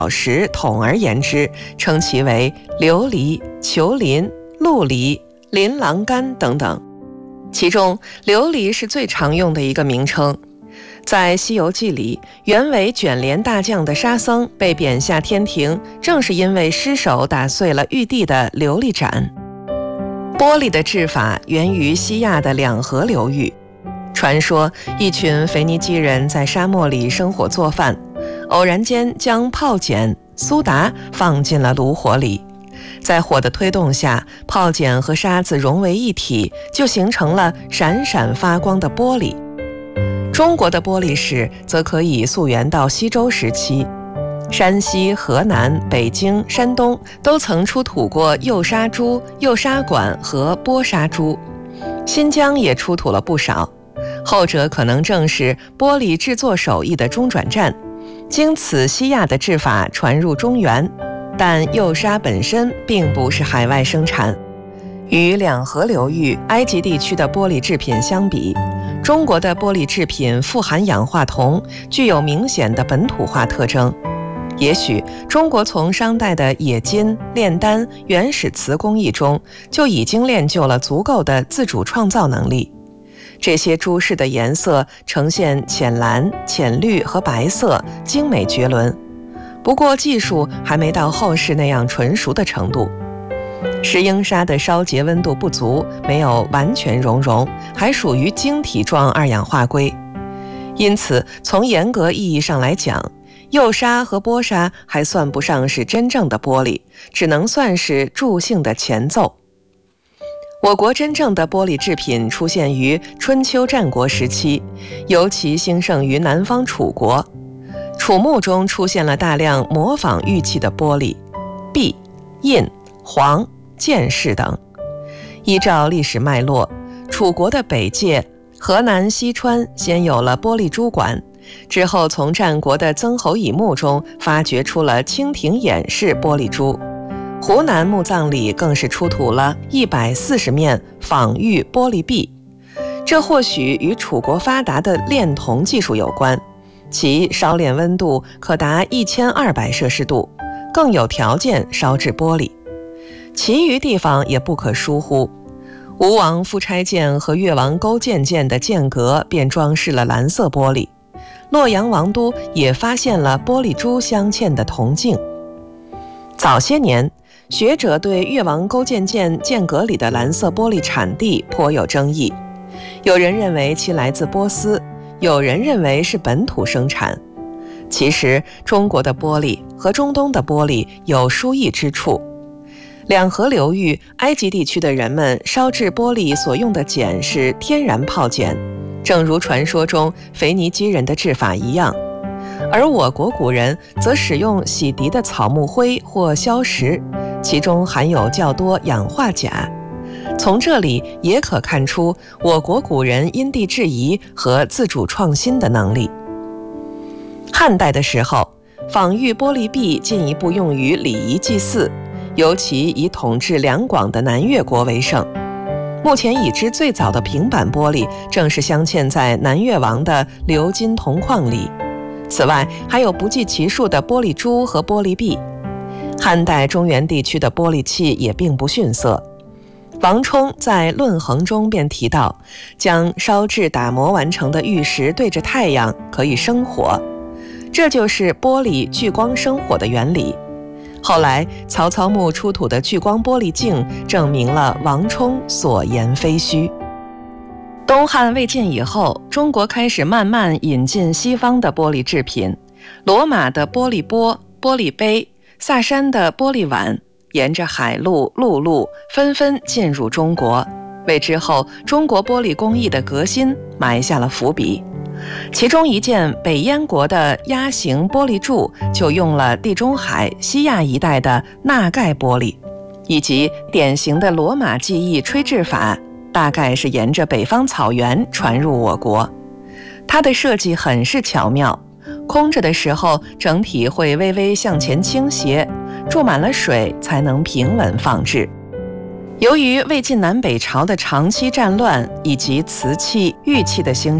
石统而言之，称其为琉璃、球林、陆离、琳琅干等等。其中琉璃是最常用的一个名称。在《西游记》里，原为卷帘大将的沙僧被贬下天庭，正是因为失手打碎了玉帝的琉璃盏。玻璃的制法源于西亚的两河流域。传说一群腓尼基人在沙漠里生火做饭，偶然间将炮碱、苏打放进了炉火里，在火的推动下，炮碱和沙子融为一体，就形成了闪闪发光的玻璃。中国的玻璃史则可以溯源到西周时期，山西、河南、北京、山东都曾出土过釉砂珠、釉砂管和玻砂珠，新疆也出土了不少。后者可能正是玻璃制作手艺的中转站，经此西亚的制法传入中原，但釉砂本身并不是海外生产。与两河流域、埃及地区的玻璃制品相比，中国的玻璃制品富含氧化铜，具有明显的本土化特征。也许中国从商代的冶金、炼丹、原始瓷工艺中就已经练就了足够的自主创造能力。这些珠饰的颜色呈现浅蓝、浅绿和白色，精美绝伦。不过技术还没到后世那样纯熟的程度。石英砂的烧结温度不足，没有完全熔融，还属于晶体状二氧化硅。因此，从严格意义上来讲，釉砂和玻砂还算不上是真正的玻璃，只能算是助兴的前奏。我国真正的玻璃制品出现于春秋战国时期，尤其兴盛于南方楚国。楚墓中出现了大量模仿玉器的玻璃，璧、印、黄、剑饰等。依照历史脉络，楚国的北界、河南西川先有了玻璃珠管，之后从战国的曾侯乙墓中发掘出了蜻蜓眼式玻璃珠。湖南墓葬里更是出土了140面仿玉玻璃璧，这或许与楚国发达的炼铜技术有关，其烧炼温度可达1200摄氏度，更有条件烧制玻璃。其余地方也不可疏忽，吴王夫差剑和越王勾践剑的剑阁便装饰了蓝色玻璃，洛阳王都也发现了玻璃珠镶嵌的铜镜。早些年，学者对越王勾践剑剑阁里的蓝色玻璃产地颇有争议，有人认为其来自波斯，有人认为是本土生产。其实，中国的玻璃和中东的玻璃有殊异之处。两河流域、埃及地区的人们烧制玻璃所用的碱是天然炮碱，正如传说中腓尼基人的制法一样。而我国古人则使用洗涤的草木灰或硝石，其中含有较多氧化钾。从这里也可看出我国古人因地制宜和自主创新的能力。汉代的时候，仿玉玻璃璧进一步用于礼仪祭祀，尤其以统治两广的南越国为盛。目前已知最早的平板玻璃正是镶嵌在南越王的鎏金铜矿里。此外，还有不计其数的玻璃珠和玻璃璧。汉代中原地区的玻璃器也并不逊色。王充在《论衡》中便提到，将烧制打磨完成的玉石对着太阳可以生火，这就是玻璃聚光生火的原理。后来曹操墓出土的聚光玻璃镜证明了王充所言非虚。东汉魏晋以后，中国开始慢慢引进西方的玻璃制品，罗马的玻璃钵、玻璃杯，萨珊的玻璃碗，沿着海路、陆路纷纷进入中国，为之后中国玻璃工艺的革新埋下了伏笔。其中一件北燕国的鸭形玻璃柱就用了地中海、西亚一带的钠钙玻璃，以及典型的罗马技艺吹制法，大概是沿着北方草原传入我国。它的设计很是巧妙，空着的时候整体会微微向前倾斜，注满了水才能平稳放置。由于魏晋南北朝的长期战乱以及瓷器、玉器的兴盛，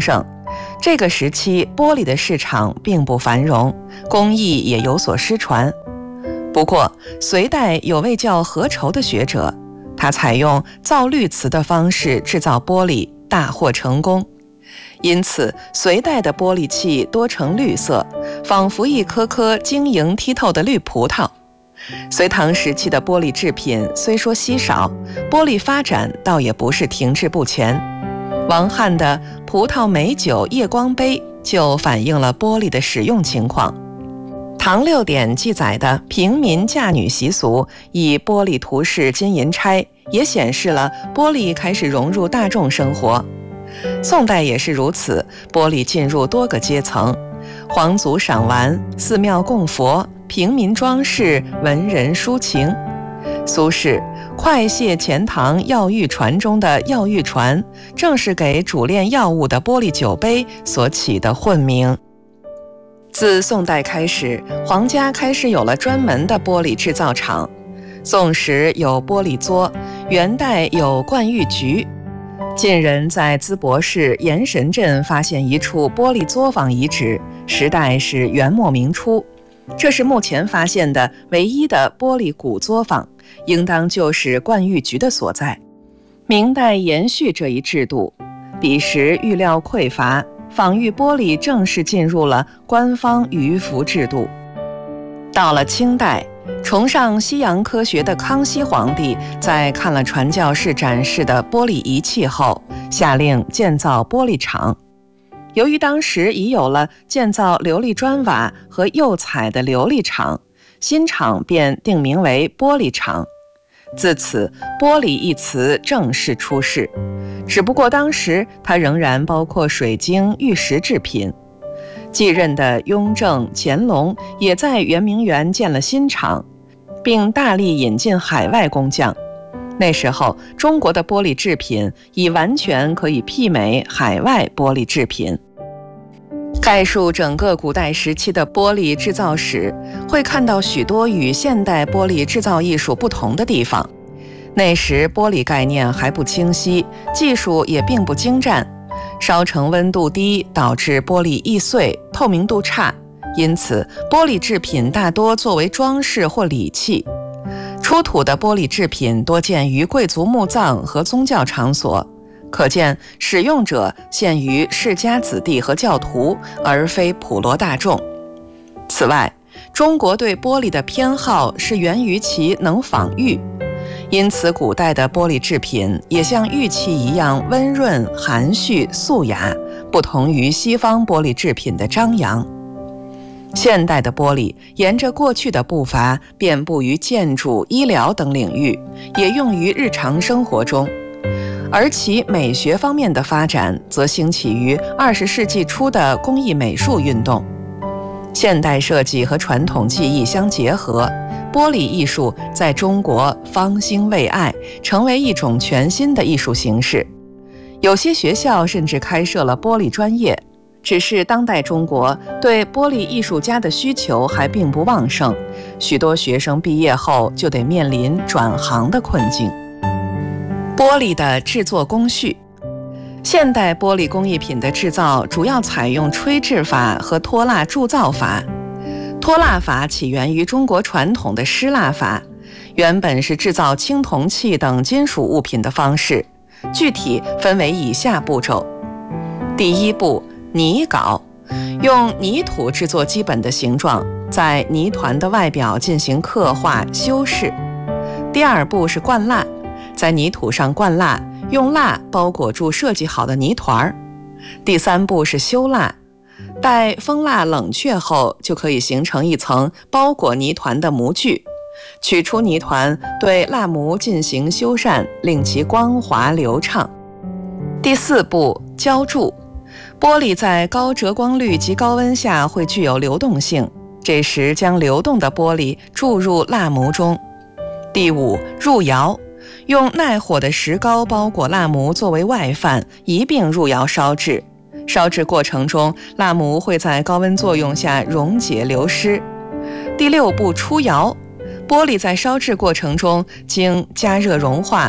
这个时期玻璃的市场并不繁荣，工艺也有所失传。不过隋代有位叫何畴的学者，他采用造绿瓷的方式制造玻璃，大获成功。因此隋代的玻璃器多呈绿色，仿佛一颗颗晶莹剔透的绿葡萄。隋唐时期的玻璃制品虽说稀少，玻璃发展倒也不是停滞不前。王翰的葡萄美酒夜光杯就反映了玻璃的使用情况。唐六典记载的平民嫁女习俗，以玻璃涂饰金银钗，也显示了玻璃开始融入大众生活。宋代也是如此，玻璃进入多个阶层，皇族赏玩，寺庙供佛，平民装饰，文人抒情。苏轼《快谢钱塘药玉传》中的药玉传，正是给煮炼药物的玻璃酒杯所起的混名。自宋代开始，皇家开始有了专门的玻璃制造厂。宋时有玻璃作，元代有灌玉局。近人在淄博市盐神镇发现一处玻璃作坊遗址，时代是元末明初。这是目前发现的唯一的玻璃古作坊，应当就是灌玉局的所在。明代延续这一制度，彼时玉料匮乏，仿玉玻璃正式进入了官方舆服制度。到了清代，崇尚西洋科学的康熙皇帝在看了传教士展示的玻璃仪器后，下令建造玻璃厂。由于当时已有了建造琉璃砖瓦和釉彩的琉璃厂，新厂便定名为玻璃厂。自此，玻璃一词正式出世。只不过当时它仍然包括水晶、玉石制品。继任的雍正、乾隆也在圆明园建了新厂，并大力引进海外工匠。那时候，中国的玻璃制品已完全可以媲美海外玻璃制品。概述整个古代时期的玻璃制造史，会看到许多与现代玻璃制造艺术不同的地方。那时玻璃概念还不清晰，技术也并不精湛，烧成温度低，导致玻璃易碎，透明度差，因此玻璃制品大多作为装饰或礼器。出土的玻璃制品多见于贵族墓葬和宗教场所，可见使用者限于世家子弟和教徒，而非普罗大众。此外，中国对玻璃的偏好是源于其能仿玉，因此古代的玻璃制品也像玉器一样温润、含蓄、素雅，不同于西方玻璃制品的张扬。现代的玻璃沿着过去的步伐，遍布于建筑、医疗等领域，也用于日常生活中。而其美学方面的发展，则兴起于20世纪初的工艺美术运动。现代设计和传统技艺相结合，玻璃艺术在中国方兴未艾，成为一种全新的艺术形式。有些学校甚至开设了玻璃专业，只是当代中国对玻璃艺术家的需求还并不旺盛，许多学生毕业后就得面临转行的困境。玻璃的制作工序，现代玻璃工艺品的制造主要采用吹制法和脱蜡铸造法。脱蜡法起源于中国传统的湿蜡法，原本是制造青铜器等金属物品的方式，具体分为以下步骤。第一步，泥镐，用泥土制作基本的形状，在泥团的外表进行刻画修饰。第二步是灌蜡，在泥土上灌蜡，用蜡包裹住设计好的泥团。第三步是修蜡，待封蜡冷却后，就可以形成一层包裹泥团的模具。取出泥团，对蜡模进行修缮，令其光滑流畅。第四步，浇铸。玻璃在高折光率及高温下会具有流动性，这时将流动的玻璃注入蜡模中。第五，入窑，用耐火的石膏包裹蜡模作为外范，一并入窑烧制。烧制过程中，蜡模会在高温作用下溶解流失。第六步，出窑，玻璃在烧制过程中经加热融化，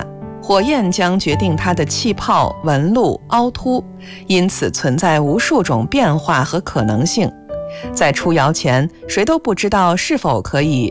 火焰将决定它的气泡、纹路、凹凸，因此存在无数种变化和可能性。在出窑前，谁都不知道是否可以